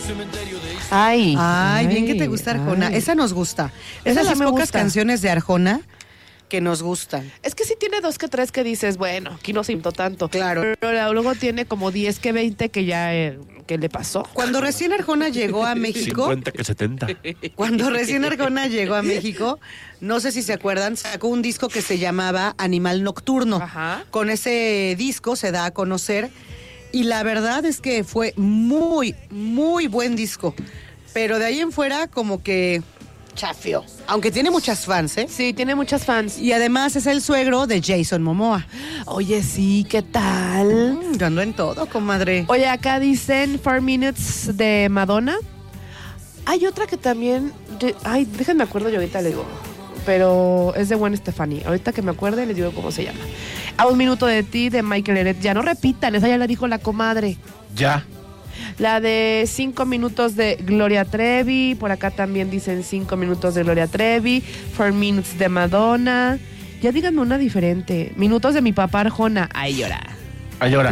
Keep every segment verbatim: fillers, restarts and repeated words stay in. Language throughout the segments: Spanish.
Ay, Ay, bien que te gusta Arjona. ay. Esa nos gusta. Esa Esas sí las me pocas gusta. canciones de Arjona que nos gustan. Es que sí tiene dos que tres que dices, bueno, aquí no siento tanto. Claro. Pero luego tiene como diez que veinte que ya eh, que le pasó. Cuando recién Arjona llegó a México, cincuenta que setenta. cuando recién Arjona llegó a México, no sé si se acuerdan, sacó un disco que se llamaba Animal Nocturno. Ajá. Con ese disco se da a conocer y la verdad es que fue muy, muy buen disco. Pero de ahí en fuera como que chafio. Aunque tiene muchas fans, ¿eh? Sí, tiene muchas fans. Y además es el suegro de Jason Momoa. Oye, sí, ¿qué tal? Mm, yo ando en todo, comadre. Oye, acá dicen Four Minutes de Madonna. Hay otra que también... de- Ay, déjenme acuerdo yo ahorita le digo. Pero es de Gwen Stefani. Ahorita que me acuerde les digo cómo se llama. A un minuto de ti de Michael Eret. Ya no repitan, esa ya la dijo la comadre. Ya. La de cinco minutos de Gloria Trevi. Por acá también dicen cinco minutos de Gloria Trevi. Four Minutes de Madonna. Ya díganme una diferente. Minutos de mi papá Arjona. Ay, llora. Ay, ahora.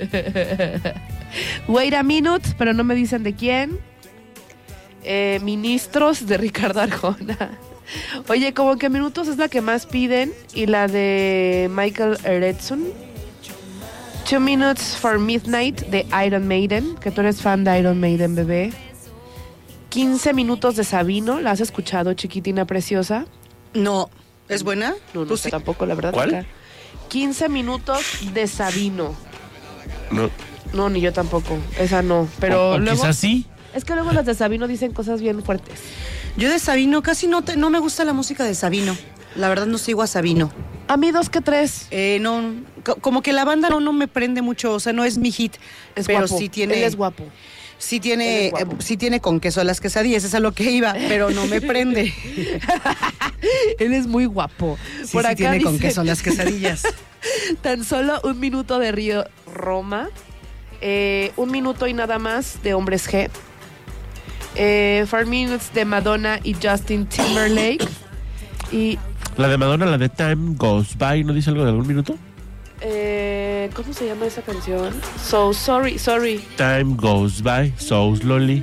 Wait a minute, pero no me dicen de quién. Eh, ministros de Ricardo Arjona. Oye, como que minutos es la que más piden. Y la de Michael Eretson. Two Minutes for Midnight de Iron Maiden. Que tú eres fan de Iron Maiden, bebé. quince minutos de Sabino. ¿La has escuchado, chiquitina preciosa? No, ¿es buena? No, no Tú sé sí. tampoco, la verdad. ¿Cuál? acá. quince minutos de Sabino. No. No, ni yo tampoco. Esa no. Pero o, o luego... quizás sí. Es que luego las de Sabino dicen cosas bien fuertes. Yo de Sabino casi no, te, no me gusta la música de Sabino. La verdad no sigo a Sabino. A mí dos que tres. Eh, no, co- como que la banda no, no me prende mucho, o sea, no es mi hit. Es pero guapo. sí tiene, Él es guapo. sí Él tiene, es guapo. eh, sí tiene con queso las quesadillas, es a lo que iba, pero no me prende. Él es muy guapo. Sí, Por sí acá tiene con dice, queso las quesadillas. tan solo un minuto de Río Roma. Eh, un minuto y nada más de Hombres G. Eh, Four Minutes de Madonna y Justin Timberlake. Y La de Madonna, la de Time Goes By, ¿no dice algo de algún minuto? eh, ¿cómo se llama esa canción? So sorry, sorry. Time Goes By, So Slowly.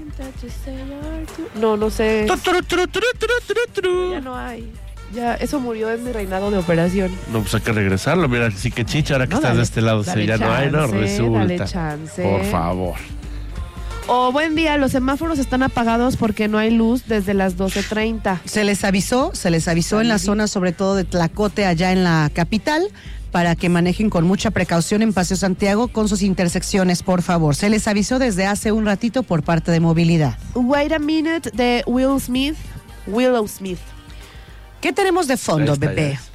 No, no sé. Tu, turu, turu, turu, turu, turu, turu. Ya no hay. Ya, eso murió en mi reinado de operación. No, pues hay que regresarlo. Mira, sí que chicha, ahora que No, estás dale, de este lado. dale Sí, ya no hay, ¿no? chance, Resulta. dale chance. Por favor. O buen día, los semáforos están apagados porque no hay luz desde las doce treinta. Se les avisó, se les avisó en la zona, sobre todo de Tlacote, allá en la capital, para que manejen con mucha precaución en Paseo Santiago con sus intersecciones, por favor. Se les avisó desde hace un ratito por parte de movilidad. Wait a minute de Will Smith. Willow Smith. ¿Qué tenemos de fondo, Ahí está, bebé? ya.